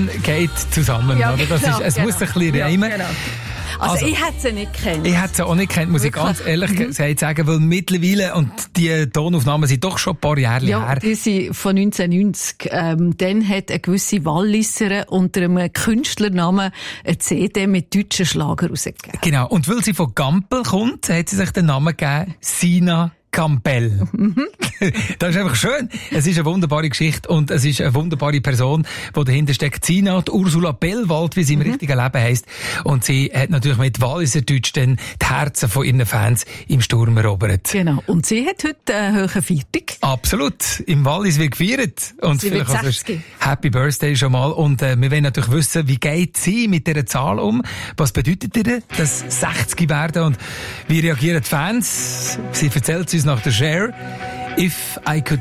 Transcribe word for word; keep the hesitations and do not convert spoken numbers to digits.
Fan geht zusammen. Ja, oder? Das genau, ist, es genau. muss ein bisschen reimen. Ja, genau. Also, also ich hätte sie nicht gekannt. Ich hätte sie auch nicht gekannt, muss Wirklich? ich ganz ehrlich mhm. sagen, weil mittlerweile, und die Tonaufnahmen sind doch schon ein paar Jahre ja, her. die sind von neunzehnhundertneunzig. Ähm, dann hat eine gewisse Walliserin unter einem Künstlernamen eine C D mit deutschen Schlager rausgegeben. Genau, und weil sie von Gampel kommt, hat sie sich den Namen gegeben, Sina Campbell. Das ist einfach schön. Es ist eine wunderbare Geschichte und es ist eine wunderbare Person, die dahinter steckt. Sina, die Ursula Bellwald, wie sie im mhm. richtigen Leben heisst. Und sie hat natürlich mit Walliser Deutsch dann die Herzen von ihren Fans im Sturm erobert. Genau. Und sie hat heute einen hohen Feiertag. Absolut. Im Wallis wird gefeiert. Und sie vielleicht wird sechzig. Happy Birthday schon mal. Und äh, wir wollen natürlich wissen, wie geht sie mit dieser Zahl um? Was bedeutet ihr das sechzig werden? Und wie reagieren die Fans? Sie erzählt uns nach der Share. If I Could